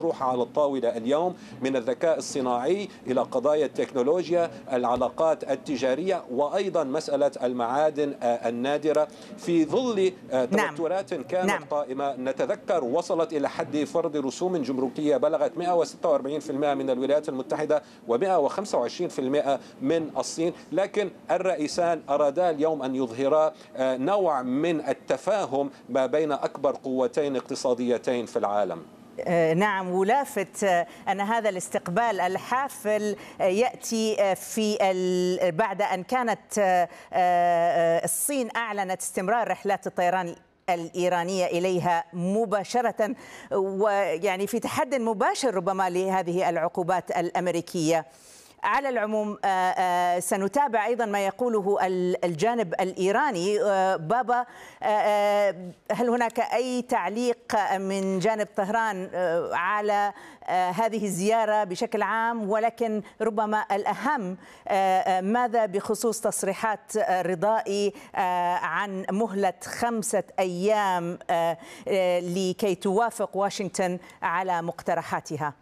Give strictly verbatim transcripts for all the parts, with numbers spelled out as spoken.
مطروحة على الطاولة اليوم، من الذكاء الصناعي إلى قضايا التكنولوجيا، العلاقات التجارية، وأيضا مسألة المعادن النادرة في ظل توترات كانت نعم. قائمة. نتذكر وصلت إلى حد فرض رسوم جمركية بلغت مئة وستة وأربعين بالمئة من الولايات المتحدة ومئة وخمسة وعشرين بالمئة من الصين، لكن الرئيسان أرادا اليوم أن يظهرا نوع من التفاهم ما بين أكبر قوتين اقتصاديتين في العالم. نعم، ولافت أن هذا الاستقبال الحافل يأتي في بعد أن كانت الصين أعلنت استمرار رحلات الطيران الإيرانية إليها مباشرة، ويعني في تحد مباشر ربما لهذه العقوبات الأمريكية. على العموم سنتابع أيضا ما يقوله الجانب الإيراني. بابا، هل هناك أي تعليق من جانب طهران على هذه الزيارة بشكل عام؟ ولكن ربما الأهم ماذا بخصوص تصريحات رضائي عن مهلة خمسة أيام لكي توافق واشنطن على مقترحاتها؟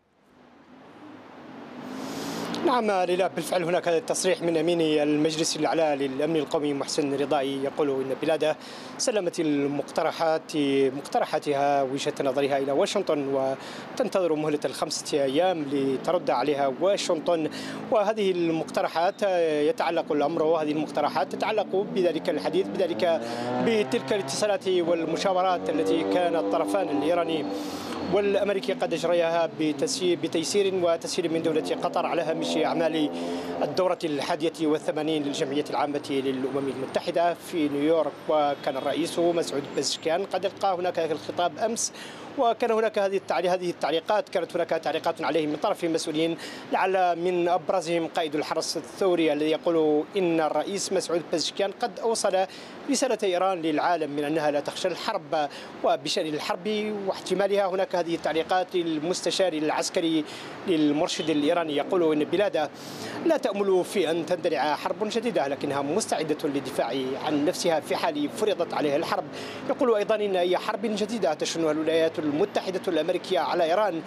نعم ليلى، بالفعل هناك تصريح من أمين المجلس الأعلى للأمن القومي محسن رضائي يقول إن بلاده سلمت المقترحات مقترحاتها وجهة نظرها إلى واشنطن وتنتظر مهلة الخمسة أيام لترد عليها واشنطن. وهذه المقترحات يتعلق الأمر وهذه المقترحات تتعلق بذلك الحديث بذلك بتلك الاتصالات والمشاورات التي كان الطرفان الإيراني والأمريكي قد أجريها بتيسير وتسهيل من دولة قطر على هامش أعمال الدورة الحادية والثمانين للجمعية العامة للأمم المتحدة في نيويورك. وكان الرئيس مسعود بزشكيان قد ألقى هناك الخطاب أمس، وكان هناك هذه هذه التعليقات كانت هناك تعليقات عليه من طرف مسؤولين، لعل من أبرزهم قائد الحرس الثوري الذي يقول إن الرئيس مسعود بزشكيان قد أوصل رسالة إيران للعالم من أنها لا تخشى الحرب وبشأن الحرب واحتمالها. هناك هذه التعليقات للمستشار العسكري للمرشد الإيراني يقول إن بلاده لا تأمل في أن تندلع حرب جديدة، لكنها مستعدة للدفاع عن نفسها في حال فرضت عليها الحرب. يقول أيضا إن أي حرب جديدة تشنها الولايات المتحدة الأمريكية على إيران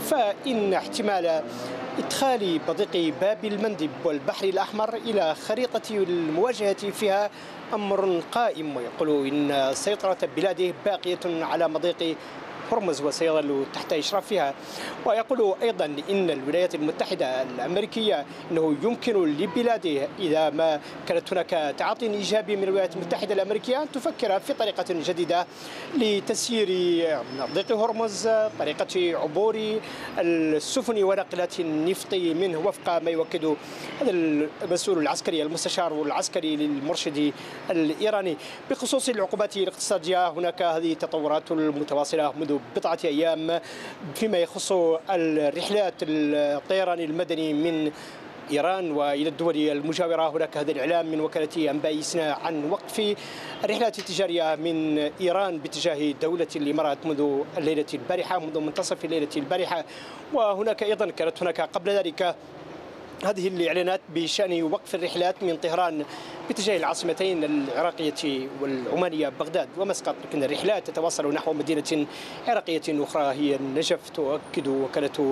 فإن احتمال إدخال بضيق باب المندب والبحر الأحمر إلى خريطة المواجهة فيها أمر قائم. ويقول إن سيطرة بلاده باقية على مضيق هرمز وسيظل تحت إشرافها. ويقول أيضا إن الولايات المتحدة الأمريكية أنه يمكن لبلاده إذا ما كانت هناك تعاطي إيجابي من الولايات المتحدة الأمريكية أن تفكر في طريقة جديدة لتسيير ضيق هرمز، طريقة عبور السفن ونقلات النفط منه وفق ما يؤكد هذا المسؤول العسكري المستشار العسكري للمرشد الإيراني. بخصوص العقوبات الاقتصادية هناك هذه التطورات المتواصلة منذ بضعة أيام فيما يخص الرحلات الطيران المدني من إيران وإلى الدول المجاورة. هناك هذا الإعلام من وكالة أنباء سنا عن وقف الرحلات التجارية من إيران باتجاه دولة الإمارات منذ الليلة البارحة منذ منتصف الليلة البارحة. وهناك أيضا كانت هناك قبل ذلك هذه الإعلانات بشأن وقف الرحلات من طهران باتجاه العاصمتين العراقية والعمانية بغداد ومسقط، لكن الرحلات تتواصل نحو مدينة عراقية أخرى هي النجف. تؤكد وكالة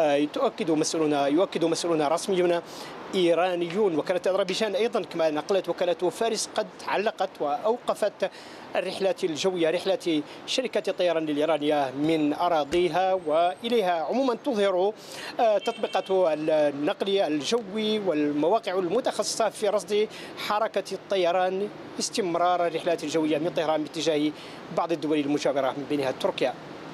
تؤكد مسؤولون يؤكد مسؤولون رسميون إيرانيون. وكالة أذربيجان أيضا كما نقلت وكالة فارس قد علقت وأوقفت الرحلات الجوية رحلات شركة الطيران الإيرانية من أراضيها وإليها. عموما تظهر تطبيقات النقل الجوي والمواقع المتخصصة في رصد حركة الطيران استمرار الرحلات الجوية من طهران باتجاه بعض الدول المجاورة من بينها تركيا.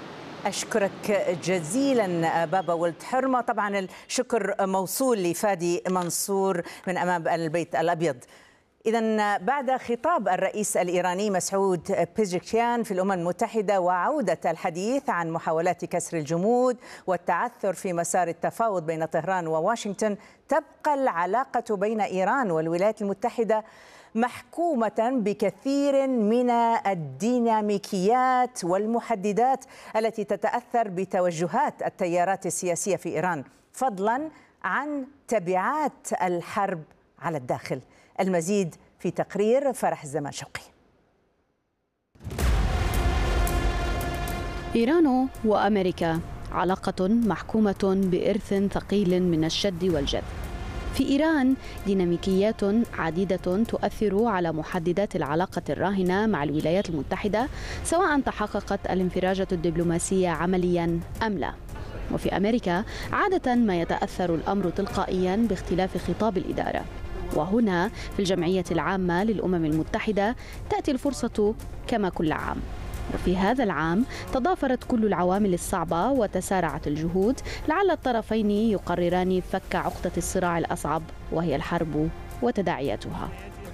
أشكرك جزيلا بابا ولد حرمة. طبعا الشكر موصول لفادي منصور من أمام البيت الأبيض. إذن بعد خطاب الرئيس الإيراني مسعود بيزشكيان في الأمم المتحدة وعودة الحديث عن محاولات كسر الجمود والتعثر في مسار التفاوض بين طهران وواشنطن، تبقى العلاقة بين إيران والولايات المتحدة محكومة بكثير من الديناميكيات والمحددات التي تتأثر بتوجهات التيارات السياسية في إيران، فضلا عن تبعات الحرب على الداخل. المزيد في تقرير فرح الزمان شوقي. إيران وأمريكا علاقة محكومة بإرث ثقيل من الشد والجذب. في إيران ديناميكيات عديدة تؤثر على محددات العلاقة الراهنة مع الولايات المتحدة، سواء تحققت الانفراجة الدبلوماسية عمليا أم لا. وفي أمريكا عادة ما يتأثر الأمر تلقائيا باختلاف خطاب الإدارة. وهنا في الجمعية العامة للأمم المتحدة تأتي الفرصة كما كل عام. وفي هذا العام تضافرت كل العوامل الصعبة وتسارعت الجهود لعل الطرفين يقرران فك عقدة الصراع الأصعب، وهي الحرب وتداعياتها.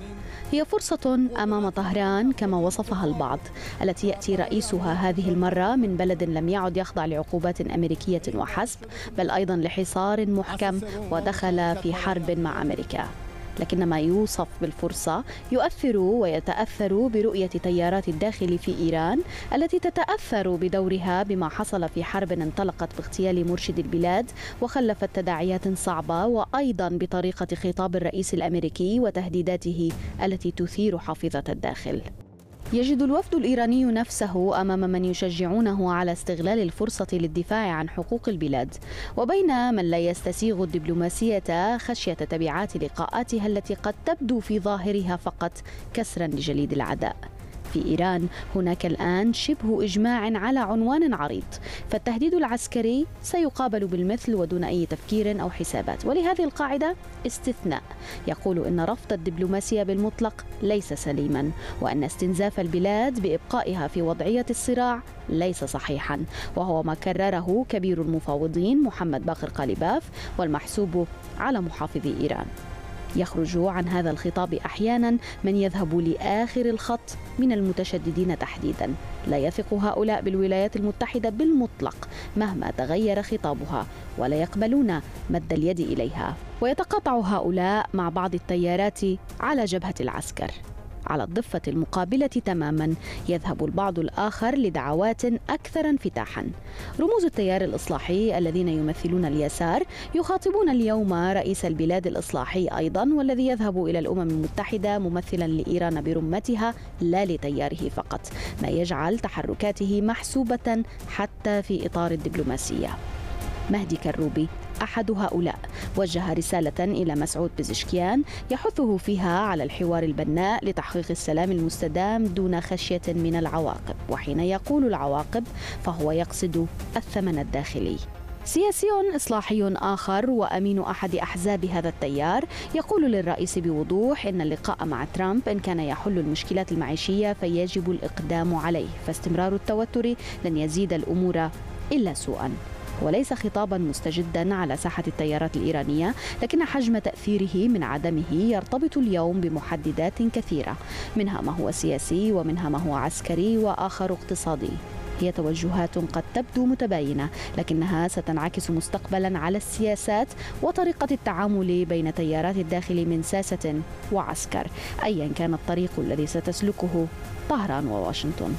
هي فرصة أمام طهران كما وصفها البعض، التي يأتي رئيسها هذه المرة من بلد لم يعد يخضع لعقوبات أمريكية وحسب، بل أيضا لحصار محكم ودخل في حرب مع أمريكا. لكن ما يوصف بالفرصة يؤثر ويتأثر برؤية تيارات الداخل في إيران، التي تتأثر بدورها بما حصل في حرب انطلقت باغتيال مرشد البلاد وخلفت تداعيات صعبة، وأيضا بطريقة خطاب الرئيس الأمريكي وتهديداته التي تثير حافظة الداخل. يجد الوفد الإيراني نفسه أمام من يشجعونه على استغلال الفرصة للدفاع عن حقوق البلاد، وبين من لا يستسيغ الدبلوماسية خشية تبعات لقاءاتها التي قد تبدو في ظاهرها فقط كسرا لجليد العداء. في إيران هناك الآن شبه إجماع على عنوان عريض، فالتهديد العسكري سيقابل بالمثل ودون أي تفكير أو حسابات. ولهذه القاعدة استثناء يقول إن رفض الدبلوماسية بالمطلق ليس سليما، وأن استنزاف البلاد بإبقائها في وضعية الصراع ليس صحيحا، وهو ما كرره كبير المفاوضين محمد باقر قالباف والمحسوب على محافظي إيران. يخرج عن هذا الخطاب أحيانا من يذهب لآخر الخط من المتشددين تحديدا. لا يثق هؤلاء بالولايات المتحدة بالمطلق مهما تغير خطابها، ولا يقبلون مد اليد إليها. ويتقاطع هؤلاء مع بعض التيارات على جبهة العسكر. على الضفة المقابلة تماما يذهب البعض الآخر لدعوات أكثر انفتاحا. رموز التيار الإصلاحي الذين يمثلون اليسار يخاطبون اليوم رئيس البلاد الإصلاحي أيضا، والذي يذهب إلى الأمم المتحدة ممثلا لإيران برمتها لا لتياره فقط، ما يجعل تحركاته محسوبة حتى في إطار الدبلوماسية. مهدي كروبي أحد هؤلاء وجه رسالة إلى مسعود بزشكيان يحثه فيها على الحوار البناء لتحقيق السلام المستدام دون خشية من العواقب، وحين يقول العواقب فهو يقصد الثمن الداخلي. سياسي إصلاحي آخر وأمين أحد أحزاب هذا التيار يقول للرئيس بوضوح إن اللقاء مع ترامب إن كان يحل المشكلات المعيشية فيجب الإقدام عليه، فاستمرار التوتر لن يزيد الأمور إلا سوءا. وليس خطابا مستجدا على ساحة التيارات الإيرانية، لكن حجم تأثيره من عدمه يرتبط اليوم بمحددات كثيرة، منها ما هو سياسي ومنها ما هو عسكري وآخر اقتصادي. هي توجهات قد تبدو متباينة، لكنها ستنعكس مستقبلا على السياسات وطريقة التعامل بين تيارات الداخل من ساسة وعسكر، أيا كان الطريق الذي ستسلكه طهران وواشنطن.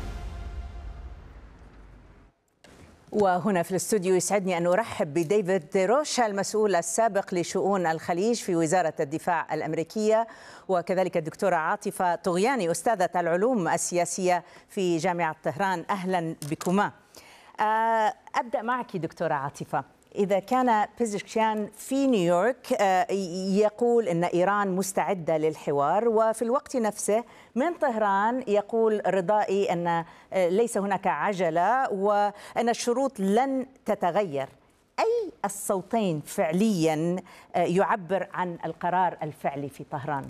وهنا في الاستوديو يسعدني أن أرحب بديفيد ديروشا المسؤول السابق لشؤون الخليج في وزارة الدفاع الأمريكية، وكذلك الدكتورة عاطفة طغياني أستاذة العلوم السياسية في جامعة طهران. أهلا بكما. أبدأ معك دكتورة عاطفة. إذا كان بيزشكيان في نيويورك يقول أن إيران مستعدة للحوار، وفي الوقت نفسه من طهران يقول رضائي أن ليس هناك عجلة وأن الشروط لن تتغير، أي الصوتين فعليا يعبر عن القرار الفعلي في طهران؟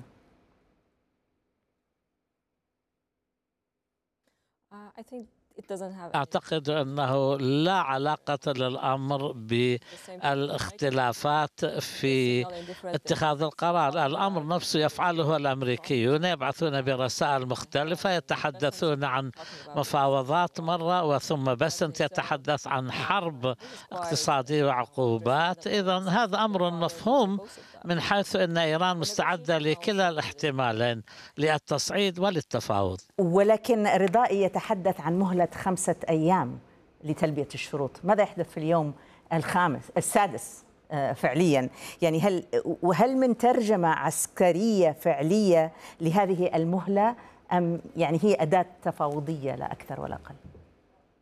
أعتقد أنه لا علاقة للأمر بالاختلافات في اتخاذ القرار. الأمر نفسه يفعله الأمريكيون، يبعثون برسائل مختلفة، يتحدثون عن مفاوضات مرة وثم بس أنت يتحدث عن حرب اقتصادية وعقوبات. إذا هذا أمر مفهوم من حيث أن إيران مستعدة لكلا الاحتمالين، للتصعيد وللتفاوض. ولكن رضائي يتحدث عن مهلة خمسة أيام لتلبية الشروط. ماذا يحدث في اليوم الخامس السادس فعليا؟ يعني هل وهل من ترجمة عسكرية فعلية لهذه المهلة، أم يعني هي أداة تفاوضية لا أكثر ولا أقل؟